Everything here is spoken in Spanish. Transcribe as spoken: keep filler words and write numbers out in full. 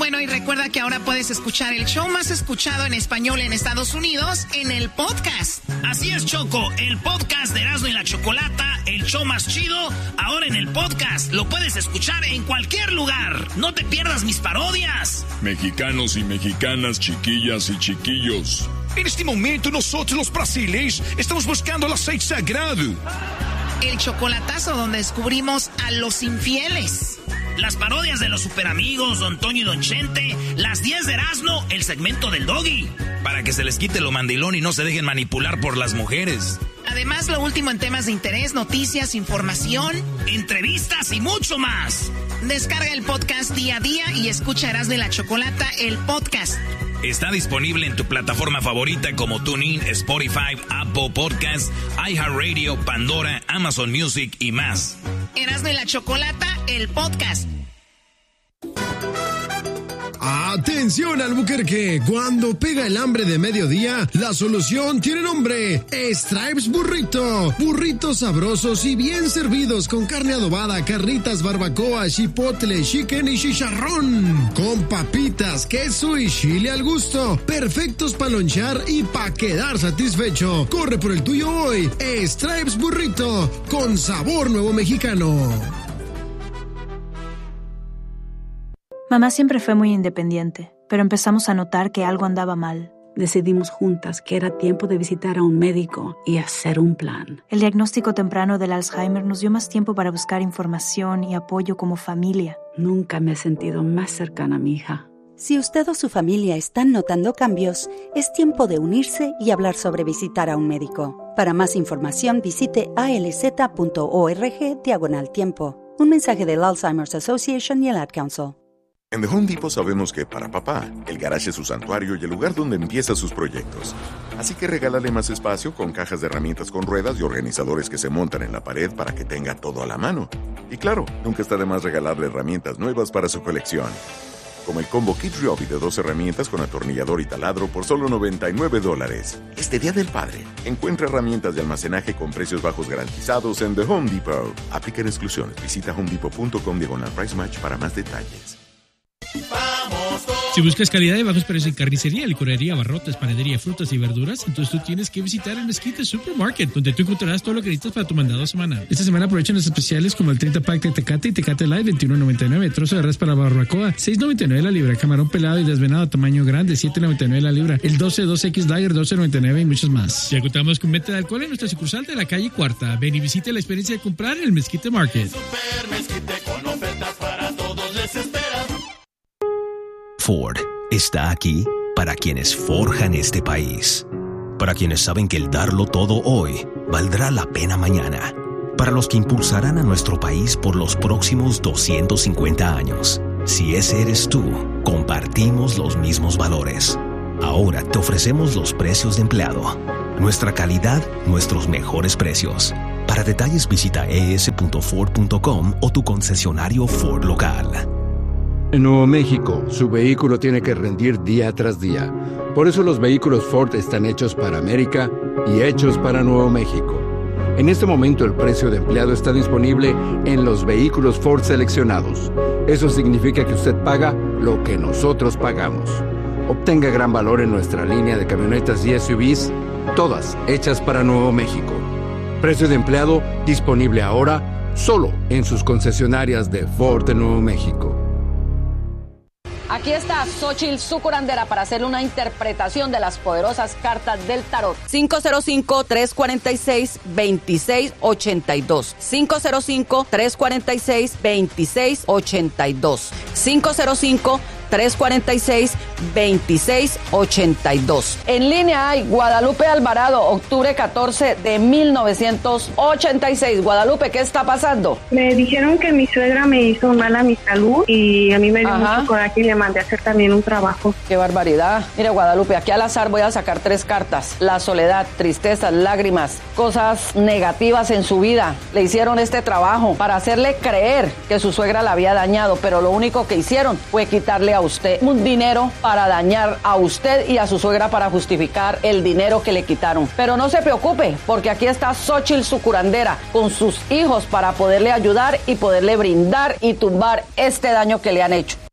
Bueno, y recuerda que ahora puedes escuchar el show más escuchado en español en Estados Unidos en el podcast. Así es, Choco, el podcast de Erasmo y la Chocolata, el show más chido, ahora en el podcast. Lo puedes escuchar en cualquier lugar. No te pierdas mis parodias. Mexicanos y mexicanas, chiquillas y chiquillos. En este momento nosotros los brasileños estamos buscando el aceite sagrado. El chocolatazo donde descubrimos a los infieles. Las parodias de los superamigos, Don Toño y Don Chente, las diez de Erasmo, el segmento del Doggy. Para que se les quite lo mandilón y no se dejen manipular por las mujeres. Además, lo último en temas de interés, noticias, información, entrevistas y mucho más. Descarga el podcast día a día y escucha Erasmo y la Chocolata, el podcast. Está disponible en tu plataforma favorita como TuneIn, Spotify, Apple Podcasts, iHeartRadio, Pandora, Amazon Music y más. Erasmo y la Chocolata, el podcast. Atención, Albuquerque, cuando pega el hambre de mediodía, la solución tiene nombre: Stripes Burrito. Burritos sabrosos y bien servidos con carne adobada, carnitas, barbacoa, chipotle, chicken y chicharrón. Con papitas, queso y chile al gusto. Perfectos para lonchar y para quedar satisfecho. Corre por el tuyo hoy. Stripes Burrito, con sabor nuevo mexicano. Mamá siempre fue muy independiente, pero empezamos a notar que algo andaba mal. Decidimos juntas que era tiempo de visitar a un médico y hacer un plan. El diagnóstico temprano del Alzheimer nos dio más tiempo para buscar información y apoyo como familia. Nunca me he sentido más cercana a mi hija. Si usted o su familia están notando cambios, es tiempo de unirse y hablar sobre visitar a un médico. Para más información, visite alz.org diagonal tiempo. Un mensaje del Alzheimer's Association y el Ad Council. En The Home Depot sabemos que para papá, el garage es su santuario y el lugar donde empieza sus proyectos. Así que regálale más espacio con cajas de herramientas con ruedas y organizadores que se montan en la pared para que tenga todo a la mano. Y claro, nunca está de más regalarle herramientas nuevas para su colección. Como el combo Kid Ryobi de dos herramientas con atornillador y taladro por solo noventa y nueve dólares. Este Día del Padre, encuentra herramientas de almacenaje con precios bajos garantizados en The Home Depot. Aplican exclusiones. Visita homedepot.com diagonal price match para más detalles. Si buscas calidad y bajos precios en carnicería, licorería, abarrotes, panadería, frutas y verduras, entonces tú tienes que visitar el Mezquite Supermarket, donde tú encontrarás todo lo que necesitas para tu mandado semanal. Esta semana aprovechan los especiales como el treinta pack de Tecate y Tecate Light, veintiuno noventa y nueve, trozo de res para barbacoa, seis noventa y nueve la libra, camarón pelado y desvenado tamaño grande, siete noventa y nueve la libra, el doce dos equis Lager, doce noventa y nueve y muchos más. Ya contamos con venta de alcohol en nuestra sucursal de la calle Cuarta. Ven y visita la experiencia de comprar en el Mezquite Market. Super Mezquite con ofertas para todos les espera. Ford está aquí para quienes forjan este país, para quienes saben que el darlo todo hoy valdrá la pena mañana, para los que impulsarán a nuestro país por los próximos doscientos cincuenta años. Si ese eres tú, compartimos los mismos valores. Ahora te ofrecemos los precios de empleado, nuestra calidad, nuestros mejores precios. Para detalles visita e s punto ford punto com o tu concesionario Ford local. En Nuevo México, su vehículo tiene que rendir día tras día. Por eso los vehículos Ford están hechos para América y hechos para Nuevo México. En este momento el precio de empleado está disponible en los vehículos Ford seleccionados. Eso significa que usted paga lo que nosotros pagamos. Obtenga gran valor en nuestra línea de camionetas y S U Vs, todas hechas para Nuevo México. Precio de empleado disponible ahora solo en sus concesionarias de Ford de Nuevo México. Aquí está Xóchitl, su curandera, para hacerle una interpretación de las poderosas cartas del tarot. cinco cero cinco, tres cuatro seis, dos seis ocho dos. cinco cero cinco, tres cuatro seis, dos seis ocho dos. cinco cero cinco, tres cuatro seis, dos seis ocho dos. En línea hay Guadalupe Alvarado, octubre catorce de mil novecientos ochenta y seis. Guadalupe, ¿qué está pasando? Me dijeron que mi suegra me hizo mal a mi salud y a mí me dio Ajá. mucho coraje y le mandé a hacer también un trabajo. ¡Qué barbaridad! Mire, Guadalupe, aquí al azar voy a sacar tres cartas. La soledad, tristezas, lágrimas, cosas negativas en su vida. Le hicieron este trabajo para hacerle creer que su suegra la había dañado, pero lo único que hicieron fue quitarle a usted un dinero para dañar a usted y a su suegra para justificar el dinero que le quitaron. Pero no se preocupe, porque aquí está Xóchitl, su curandera, con sus hijos para poderle ayudar y poderle brindar y tumbar este daño que le han hecho.